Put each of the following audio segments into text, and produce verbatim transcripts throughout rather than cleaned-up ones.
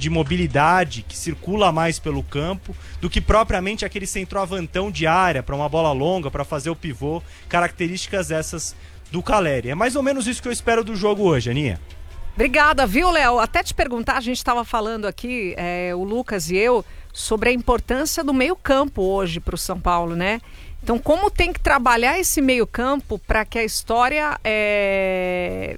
de mobilidade, que circula mais pelo campo, do que propriamente aquele centroavantão de área para uma bola longa, para fazer o pivô, características essas do Calleri. É mais ou menos isso que eu espero do jogo hoje, Aninha. Obrigada, viu, Léo? Até te perguntar, a gente estava falando aqui, é, o Lucas e eu, sobre a importância do meio-campo hoje para o São Paulo, né? Então, como tem que trabalhar esse meio-campo para que a história é,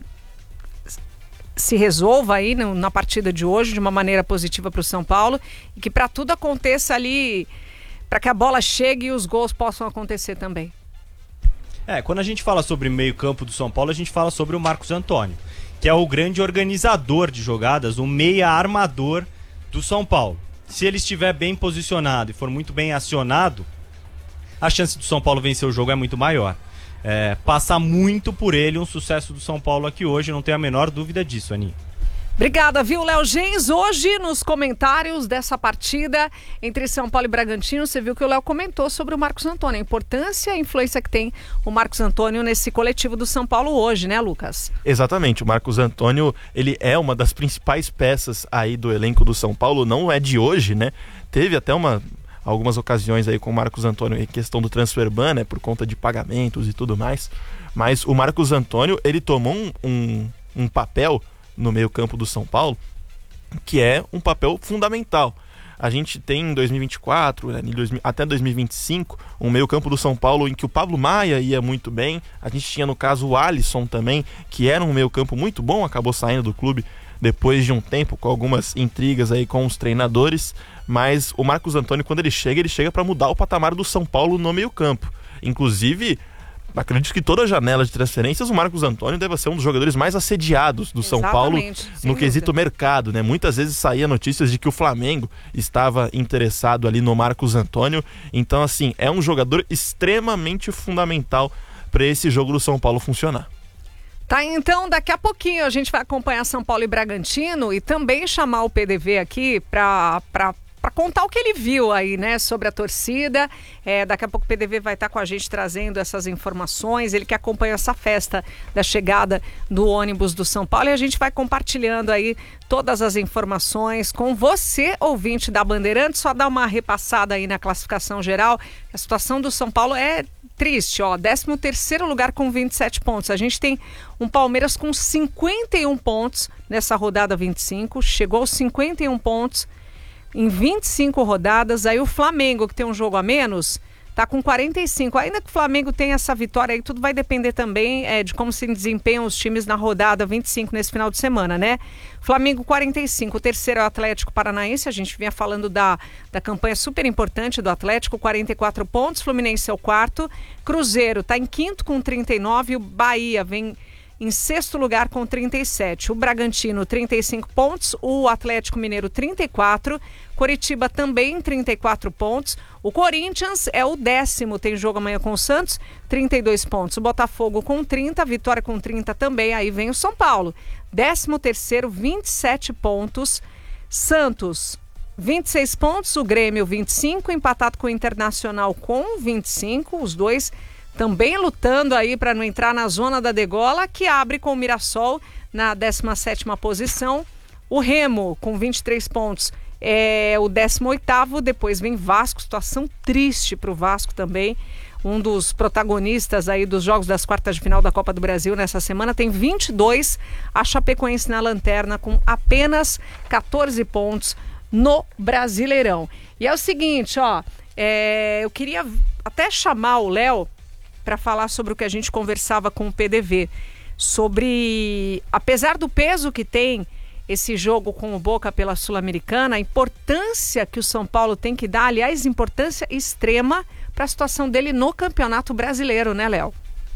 se resolva aí no, na partida de hoje de uma maneira positiva para o São Paulo e que para tudo aconteça ali, para que a bola chegue e os gols possam acontecer também. É, quando a gente fala sobre meio-campo do São Paulo, a gente fala sobre o Marcos Antônio, que é o grande organizador de jogadas, o meia armador do São Paulo. Se ele estiver bem posicionado e for muito bem acionado, a chance do São Paulo vencer o jogo é muito maior. É, passa muito por ele um sucesso do São Paulo aqui hoje, não tenho a menor dúvida disso, Aninha. Obrigada, viu, Léo Gens? Hoje, nos comentários dessa partida entre São Paulo e Bragantino, você viu que o Léo comentou sobre o Marcos Antônio, a importância e a influência que tem o Marcos Antônio nesse coletivo do São Paulo hoje, né, Lucas? Exatamente, o Marcos Antônio, ele é uma das principais peças aí do elenco do São Paulo, não é de hoje, né? Teve até uma... algumas ocasiões aí com o Marcos Antônio em questão do transfer ban, né, por conta de pagamentos e tudo mais, mas o Marcos Antônio, ele tomou um, um, um papel no meio campo do São Paulo, que é um papel fundamental. A gente tem em dois mil e vinte e quatro, né, até dois mil e vinte e cinco, um meio campo do São Paulo em que o Pablo Maia ia muito bem, a gente tinha no caso o Alisson também, que era um meio campo muito bom, acabou saindo do clube depois de um tempo, com algumas intrigas aí com os treinadores, mas o Marcos Antônio, quando ele chega, ele chega para mudar o patamar do São Paulo no meio campo. Inclusive, acredito que toda a janela de transferências, o Marcos Antônio deve ser um dos jogadores mais assediados do São Paulo no quesito mercado, né? Muitas vezes saía notícias de que o Flamengo estava interessado ali no Marcos Antônio. Então, assim, é um jogador extremamente fundamental para esse jogo do São Paulo funcionar. Tá, então daqui a pouquinho a gente vai acompanhar São Paulo e Bragantino e também chamar o P D V aqui para para para contar o que ele viu aí, né, sobre a torcida. É, daqui a pouco o P D V vai estar com a gente trazendo essas informações, ele que acompanha essa festa da chegada do ônibus do São Paulo, e a gente vai compartilhando aí todas as informações com você, ouvinte da Bandeirantes. Só dar uma repassada aí na classificação geral. A situação do São Paulo é triste, ó, décimo terceiro lugar com vinte e sete pontos. A gente tem um Palmeiras com cinquenta e um pontos nessa rodada vinte e cinco, chegou aos cinquenta e um pontos em vinte e cinco rodadas. Aí o Flamengo, que tem um jogo a menos, tá com quarenta e cinco. Ainda que o Flamengo tenha essa vitória aí, tudo vai depender também é, de como se desempenham os times na rodada vinte e cinco nesse final de semana, né? Flamengo quarenta e cinco, o terceiro é o Atlético Paranaense, a gente vinha falando da, da campanha super importante do Atlético, quarenta e quatro pontos, Fluminense é o quarto, Cruzeiro tá em quinto com trinta e nove, o Bahia vem em sexto lugar com trinta e sete, o Bragantino trinta e cinco pontos, o Atlético Mineiro trinta e quatro, Coritiba também trinta e quatro pontos, o Corinthians é o décimo, tem jogo amanhã com o Santos, trinta e dois pontos, o Botafogo com trinta, Vitória com trinta também, aí vem o São Paulo, décimo terceiro, vinte e sete pontos, Santos vinte e seis pontos, o Grêmio vinte e cinco, empatado com o Internacional com vinte e cinco, os dois também lutando aí para não entrar na zona da degola, que abre com o Mirassol na décima sétima posição. O Remo, com vinte e três pontos, é o décimo oitavo. Depois vem Vasco, situação triste para o Vasco também. Um dos protagonistas aí dos jogos das quartas de final da Copa do Brasil nessa semana tem vinte e dois. A Chapecoense na lanterna com apenas catorze pontos no Brasileirão. E é o seguinte, ó, é, eu queria até chamar o Léo para falar sobre o que a gente conversava com o P D V, sobre, apesar do peso que tem esse jogo com o Boca pela Sul-Americana, a importância que o São Paulo tem que dar, aliás, importância extrema para a situação dele no Campeonato Brasileiro, né, Léo?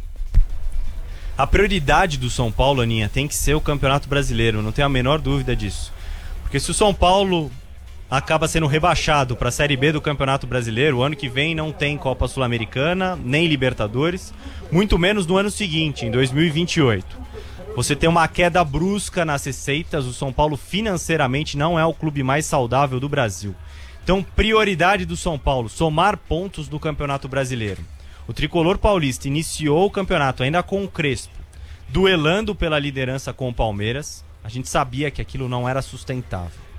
A prioridade do São Paulo, Aninha, tem que ser o Campeonato Brasileiro, não tenho a menor dúvida disso. Porque se o São Paulo acaba sendo rebaixado para a Série B do Campeonato Brasileiro, o ano que vem não tem Copa Sul-Americana, nem Libertadores, muito menos no ano seguinte, em dois mil e vinte e oito. Você tem uma queda brusca nas receitas, o São Paulo financeiramente não é o clube mais saudável do Brasil. Então, prioridade do São Paulo, somar pontos do Campeonato Brasileiro. O tricolor paulista iniciou o campeonato ainda com o Crespo, duelando pela liderança com o Palmeiras. A gente sabia que aquilo não era sustentável.